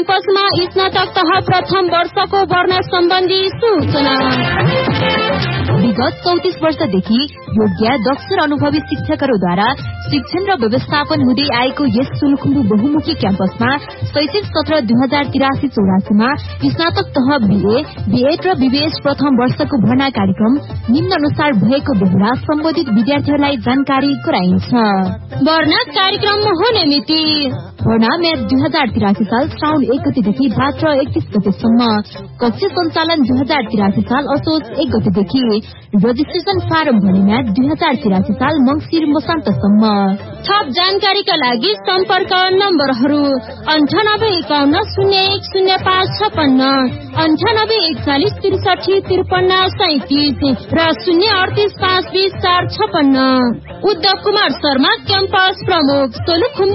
क्याम्पसमा स्नातक तह प्रथम वर्षको भर्ना सम्बन्धी सूचना। विगत 34 वर्षदेखि योग्य दक्ष र अनुभवी शिक्षकहरूद्वारा शिक्षण र व्यवस्थापन हुँदै आएको यस सोलुखुम्बु बहुमुखी क्याम्पसमा शैक्षिक सत्र 2083-84 मा स्नातक तह बीए, बीएड र बीबीएस प्रथम वर्षको भर्ना कार्यक्रम निम्न अनुसार भएको बेला सम्बन्धित विद्यार्थीहरूलाई जानकारी गराइन्छ। भर्ना कार्यक्रम हुने मिति भर्ना म्याद 2083 साल श्रावण 1 गतेदेखि भाद्र 31 गतेसम्म। कक्ष सञ्चालन 2083 साल असोज 1 गतेदेखि। रजिस्ट्रेशन फारम भर्ने म्याद 2083 साल मङ्सिर मसान्तसम्म। थप जानकारीका लागि सम्पर्क नम्बरहरू 9851010556, 984143535337 र 038520456। उद्धव कुमार शर्मा क्याम्पस प्रमुख सोलुखुम्बु।